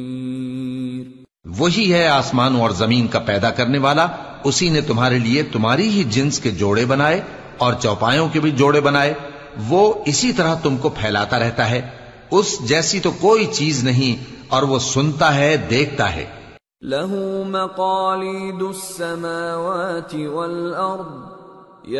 वही है आसमानों और जमीन का पैदा करने वाला। उसी ने तुम्हारे लिए तुम्हारी ही जिन्स के जोड़े बनाए और चौपायों के भी जोड़े बनाए। वो इसी तरह तुमको फैलाता रहता है। उस जैसी तो कोई चीज नहीं, और वो सुनता है, देखता है। लहू मक़ालिदुस समावाति वल अर्द